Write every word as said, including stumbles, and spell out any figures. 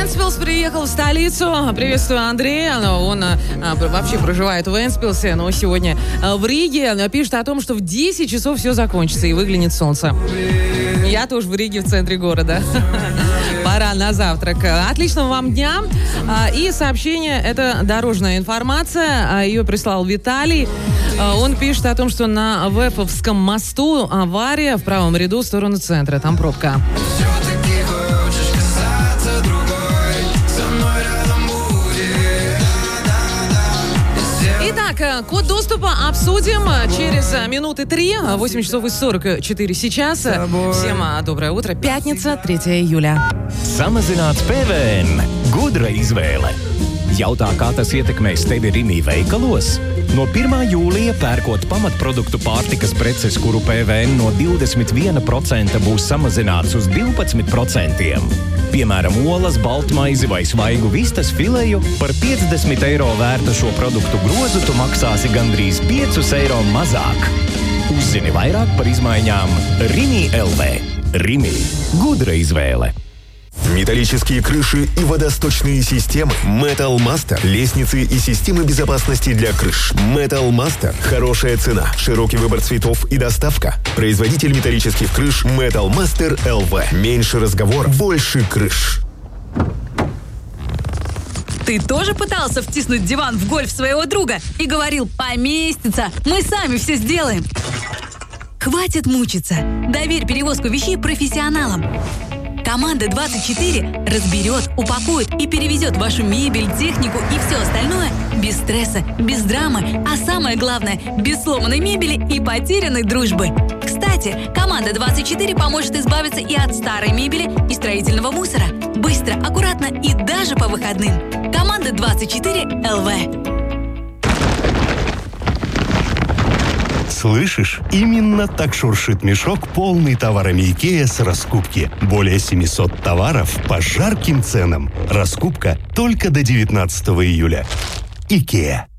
Вентспилс приехал в столицу. Приветствую Андрея. Он а, вообще проживает в Вентспилсе, но сегодня а, в Риге. Пишет о том, что в десять часов все закончится и выглянет солнце. Я тоже в Риге, в центре города. Пора на завтрак. Отличного вам дня. И сообщение, это дорожная информация. Ее прислал Виталий. Он пишет о том, что на Вэфовском мосту авария в правом ряду в сторону центра. Там пробка. Итак, код доступа обсудим через минуты три, восемь часов и сорок четыре сейчас. Всем доброе утро. Пятница, третьего июля. Samazināts P V N. Gudra izvēle. Jautā, kā tas ietekmēs tevi Rimi veikalos? No pirmā jūlija pērkot pamatproduktu pārtikas preces, kuru P V N no divdesmit viena procenta būs samazināts uz divpadsmit procentiem. Piemēram, olas, baltmaizi vai svaigu vistas fileju par piecdesmit eiro vērta šo produktu grozu tu maksāsi gandrīz piecus eiro mazāk. Uzzini vairāk par izmaiņām Rimi L V. Rimi. Gudra izvēle. Металлические крыши и водосточные системы. Metal Master. Лестницы и системы безопасности для крыш. Metal Master. Хорошая цена, широкий выбор цветов и доставка. Производитель металлических крыш Metal Master эл ви. Меньше разговор, больше крыш. Ты тоже пытался втиснуть диван в гольф своего друга и говорил: поместится, мы сами все сделаем? Хватит мучиться. Доверь перевозку вещей профессионалам. Команда двадцать четыре разберет, упакует и перевезет вашу мебель, технику и все остальное без стресса, без драмы, а самое главное, без сломанной мебели и потерянной дружбы. Кстати, команда двадцать четыре поможет избавиться и от старой мебели, и строительного мусора. Быстро, аккуратно и даже по выходным. Команда двадцать четыре эл ви. Слышишь? Именно так шуршит мешок, полный товарами IKEA с раскупки. Более семьсот товаров по жарким ценам. Раскупка только до девятнадцатого июля. IKEA.